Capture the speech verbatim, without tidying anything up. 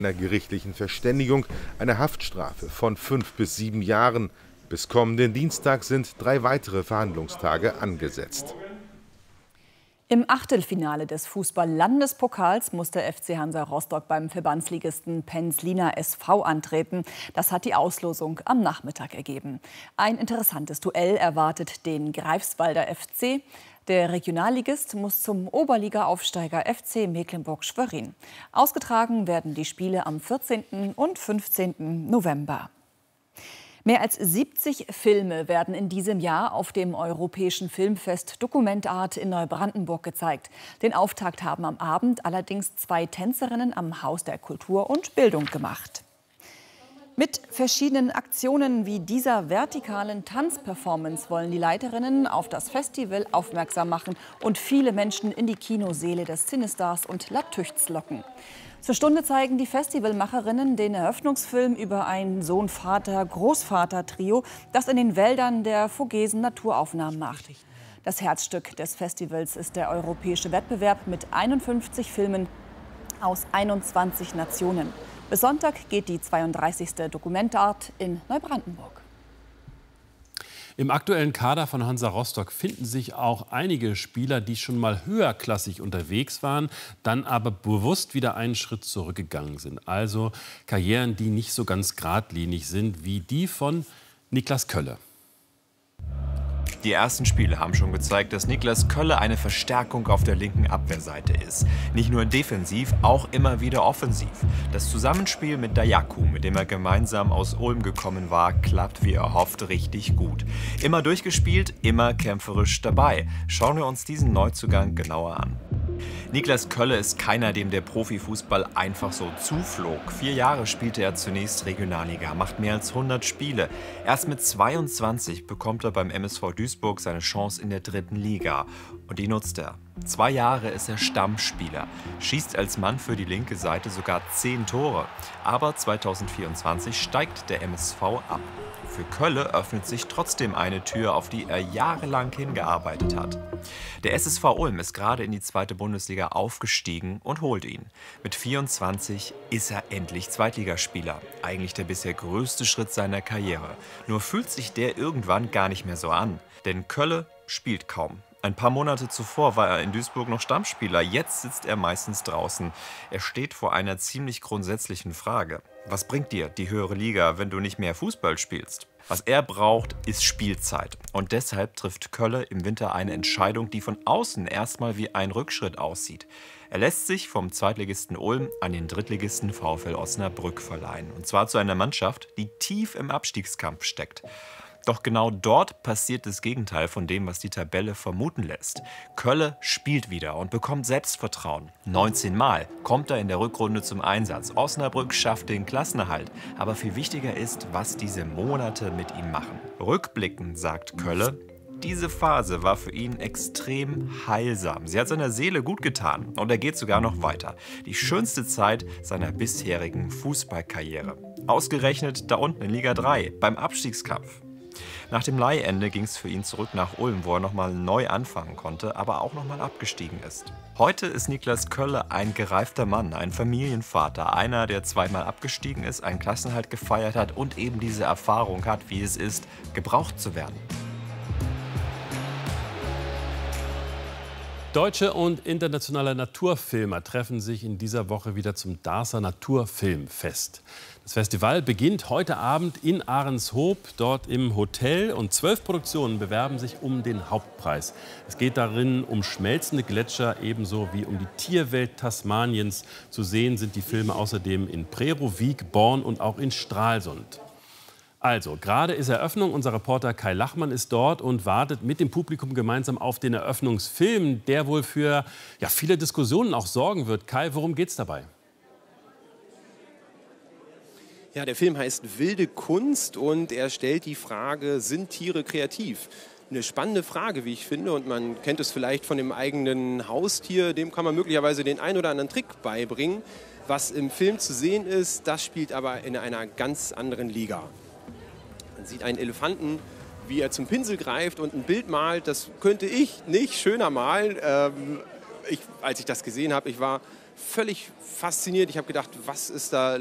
einer gerichtlichen Verständigung eine Haftstrafe von fünf bis sieben Jahren. Bis kommenden Dienstag sind drei weitere Verhandlungstage angesetzt. Im Achtelfinale des Fußball-Landespokals muss der F C Hansa Rostock beim Verbandsligisten Penzliner S V antreten. Das hat die Auslosung am Nachmittag ergeben. Ein interessantes Duell erwartet den Greifswalder F C. Der Regionalligist muss zum Oberliga-Aufsteiger F C Mecklenburg-Schwerin. Ausgetragen werden die Spiele am vierzehnten und fünfzehnten November. Mehr als siebzig Filme werden in diesem Jahr auf dem Europäischen Filmfest Dokumentart in Neubrandenburg gezeigt. Den Auftakt haben am Abend allerdings zwei Tänzerinnen am Haus der Kultur und Bildung gemacht. Mit verschiedenen Aktionen wie dieser vertikalen Tanzperformance wollen die Leiterinnen auf das Festival aufmerksam machen und viele Menschen in die Kinoseele des Cinestars und La Tüchts locken. Zur Stunde zeigen die Festivalmacherinnen den Eröffnungsfilm über ein Sohn-Vater-Großvater-Trio, das in den Wäldern der Vogesen Naturaufnahmen macht. Das Herzstück des Festivals ist der europäische Wettbewerb mit einundfünfzig Filmen aus einundzwanzig Nationen. Bis Sonntag geht die zweiunddreißigste Dokumentart in Neubrandenburg. Im aktuellen Kader von Hansa Rostock finden sich auch einige Spieler, die schon mal höherklassig unterwegs waren, dann aber bewusst wieder einen Schritt zurückgegangen sind. Also Karrieren, die nicht so ganz geradlinig sind wie die von Niklas Kölle. Die ersten Spiele haben schon gezeigt, dass Niklas Kölle eine Verstärkung auf der linken Abwehrseite ist. Nicht nur defensiv, auch immer wieder offensiv. Das Zusammenspiel mit Dayaku, mit dem er gemeinsam aus Ulm gekommen war, klappt wie erhofft richtig gut. Immer durchgespielt, immer kämpferisch dabei. Schauen wir uns diesen Neuzugang genauer an. Niklas Kölle ist keiner, dem der Profifußball einfach so zuflog. Vier Jahre spielte er zunächst Regionalliga, macht mehr als hundert Spiele. Erst mit zweiundzwanzig bekommt er beim M S V Duisburg seine Chance in der dritten Liga. Und die nutzt er. Zwei Jahre ist er Stammspieler, schießt als Mann für die linke Seite sogar zehn Tore. Aber zweitausendvierundzwanzig steigt der M S V ab. Für Kölle öffnet sich trotzdem eine Tür, auf die er jahrelang hingearbeitet hat. Der S S V Ulm ist gerade in die zweite Bundesliga aufgestiegen und holt ihn. Mit vierundzwanzig ist er endlich Zweitligaspieler. Eigentlich der bisher größte Schritt seiner Karriere. Nur fühlt sich der irgendwann gar nicht mehr so an. Denn Kölle spielt kaum. Ein paar Monate zuvor war er in Duisburg noch Stammspieler, jetzt sitzt er meistens draußen. Er steht vor einer ziemlich grundsätzlichen Frage. Was bringt dir die höhere Liga, wenn du nicht mehr Fußball spielst? Was er braucht, ist Spielzeit. Und deshalb trifft Kölle im Winter eine Entscheidung, die von außen erstmal wie ein Rückschritt aussieht. Er lässt sich vom Zweitligisten Ulm an den Drittligisten VfL Osnabrück verleihen. Und zwar zu einer Mannschaft, die tief im Abstiegskampf steckt. Doch genau dort passiert das Gegenteil von dem, was die Tabelle vermuten lässt. Kölle spielt wieder und bekommt Selbstvertrauen. neunzehn Mal kommt er in der Rückrunde zum Einsatz. Osnabrück schafft den Klassenerhalt. Aber viel wichtiger ist, was diese Monate mit ihm machen. Rückblickend sagt Kölle: Diese Phase war für ihn extrem heilsam. Sie hat seiner Seele gut getan und er geht sogar noch weiter. Die schönste Zeit seiner bisherigen Fußballkarriere. Ausgerechnet da unten in Liga drei, beim Abstiegskampf. Nach dem Leihende ging es für ihn zurück nach Ulm, wo er nochmal neu anfangen konnte, aber auch nochmal abgestiegen ist. Heute ist Niklas Kölle ein gereifter Mann, ein Familienvater, einer, der zweimal abgestiegen ist, einen Klassenerhalt gefeiert hat und eben diese Erfahrung hat, wie es ist, gebraucht zu werden. Deutsche und internationale Naturfilmer treffen sich in dieser Woche wieder zum Darßer Naturfilmfest. Das Festival beginnt heute Abend in Ahrenshoop, dort im Hotel. Und zwölf Produktionen bewerben sich um den Hauptpreis. Es geht darin um schmelzende Gletscher, ebenso wie um die Tierwelt Tasmaniens. Zu sehen sind die Filme außerdem in Prerow, Wiek, Born und auch in Stralsund. Also, gerade ist Eröffnung. Unser Reporter Kai Lachmann ist dort und wartet mit dem Publikum gemeinsam auf den Eröffnungsfilm, der wohl für ja, viele Diskussionen auch sorgen wird. Kai, worum geht's dabei? Ja, der Film heißt Wilde Kunst und er stellt die Frage, sind Tiere kreativ? Eine spannende Frage, wie ich finde, und man kennt es vielleicht von dem eigenen Haustier, dem kann man möglicherweise den einen oder anderen Trick beibringen. Was im Film zu sehen ist, das spielt aber in einer ganz anderen Liga. Man sieht einen Elefanten, wie er zum Pinsel greift und ein Bild malt. Das könnte ich nicht schöner malen. Ähm, ich, als ich das gesehen habe, ich war völlig fasziniert. Ich habe gedacht, was ist da